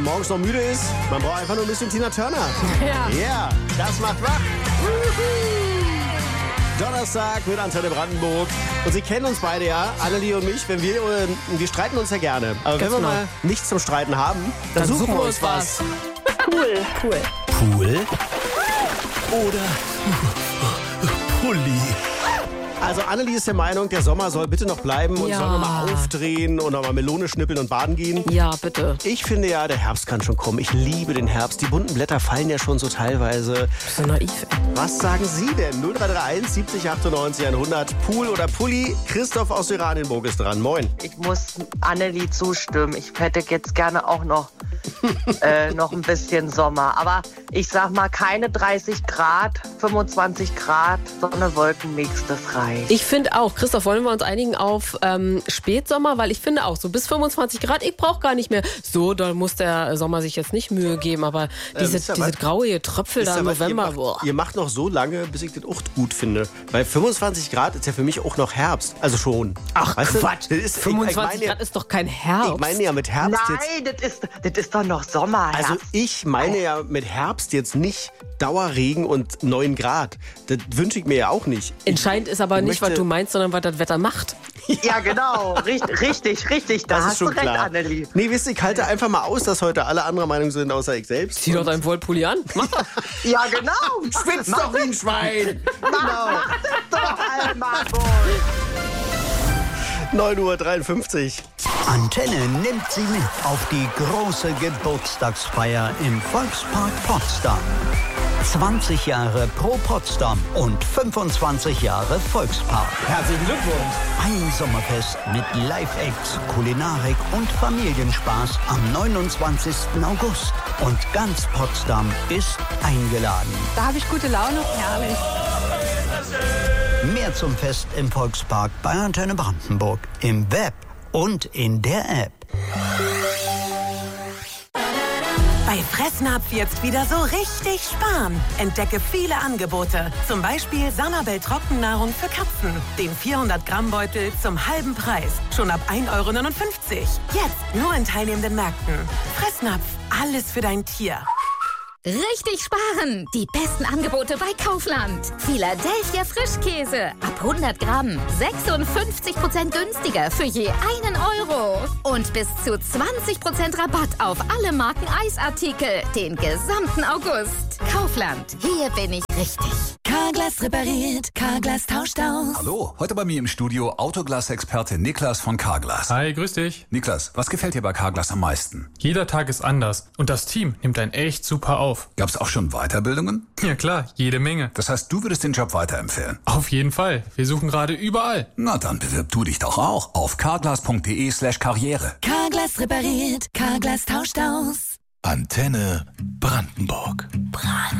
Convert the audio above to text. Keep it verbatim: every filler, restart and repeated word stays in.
man morgens noch müde ist, man braucht einfach nur ein bisschen Tina Turner. Ja. Yeah, das macht wach. Donnerstag mit Antenne Brandenburg. Und Sie kennen uns beide ja, Annelie und mich, wenn wir, äh, wir streiten uns ja gerne. Aber Ganz wenn wir genau. mal nichts zum Streiten haben, dann, Dann suchen wir uns was. Cool. Cool. Pool oder Pulli? Also Annelie ist der Meinung, der Sommer soll bitte noch bleiben und Ja. sollen wir mal aufdrehen und noch mal Melone schnippeln und baden gehen. Ja, bitte. Ich finde ja, der Herbst kann schon kommen. Ich liebe den Herbst. Die bunten Blätter fallen ja schon so teilweise. So naiv, ey. Was sagen Sie denn? null drei drei eins siebzig achtundneunzig hundert. Pool oder Pulli? Christoph aus Oranienburg ist dran. Moin. Ich muss Annelie zustimmen. Ich hätte jetzt gerne auch noch, äh, noch ein bisschen Sommer. Aber ich sag mal, keine dreißig Grad, fünfundzwanzig Grad, Sonne, Wolkenmix, das reicht. Ich finde auch, Christoph, wollen wir uns einigen auf ähm, Spätsommer? Weil ich finde auch, so bis fünfundzwanzig Grad, ich brauche gar nicht mehr. So, da muss der Sommer sich jetzt nicht Mühe geben. Aber diese, wisst ihr diese was? graue Tröpfel da im Wisst ihr was? November, ihr, boah. macht, ihr macht noch so lange, bis ich das auch gut finde. Weil fünfundzwanzig Grad ist ja für mich auch noch Herbst. Also schon. Ach Weißt du, Quatsch, das ist, fünfundzwanzig ich, ich meine, Grad ist doch kein Herbst. Ich meine ja mit Herbst jetzt... Nein, das ist, das ist doch noch Sommer. Also ich meine ja mit Herbst jetzt nicht Dauerregen und neun Grad. Das wünsche ich mir ja auch nicht. Entscheidend ist aber ich nicht, was möchte- du meinst, sondern was das Wetter macht. Ja, genau. Richtig, richtig, richtig. Da Das hast ist schon du recht, klar. Annelie. Nee, wisst ihr, ich halte einfach mal aus, dass heute alle anderer Meinung sind, außer ich selbst. Zieh doch deinen Wollpulli an. Mach doch. Ja, genau. Schwitzt doch wie ein Schwein. Genau. Doch einmal neun Uhr dreiundfünfzig. Antenne nimmt Sie mit auf die große Geburtstagsfeier im Volkspark Potsdam. zwanzig Jahre Pro Potsdam und fünfundzwanzig Jahre Volkspark. Herzlichen Glückwunsch. Ein Sommerfest mit Live-Acts, Kulinarik und Familienspaß am neunundzwanzigsten August. Und ganz Potsdam ist eingeladen. Da habe ich gute Laune. Herrlich. Mehr zum Fest im Volkspark bei Antenne Brandenburg. Im Web und in der App. Bei Fressnapf jetzt wieder so richtig sparen. Entdecke viele Angebote. Zum Beispiel Sanabel Trockennahrung für Katzen. Den vierhundert Gramm Beutel zum halben Preis. Schon ab ein Euro neunundfünfzig. Jetzt nur in teilnehmenden Märkten. Fressnapf, alles für dein Tier. Richtig sparen! Die besten Angebote bei Kaufland. Philadelphia Frischkäse. Ab hundert Gramm. sechsundfünfzig Prozent günstiger für je einen Euro. Und bis zu zwanzig Prozent Rabatt auf alle Marken Eisartikel. Den gesamten August. Kaufland. Hier bin ich richtig. Carglass repariert, Carglass tauscht aus. Hallo, heute bei mir im Studio Autoglas-Experte Niklas von Carglass. Hi, grüß dich. Niklas, was gefällt dir bei Carglass am meisten? Jeder Tag ist anders und das Team nimmt einen echt super auf. Gab's auch schon Weiterbildungen? Ja klar, jede Menge. Das heißt, du würdest den Job weiterempfehlen? Auf jeden Fall. Wir suchen gerade überall. Na dann bewirb du dich doch auch auf carglass.de slash karriere. Carglass repariert, Carglass tauscht aus. Antenne Brandenburg. Brandenburg.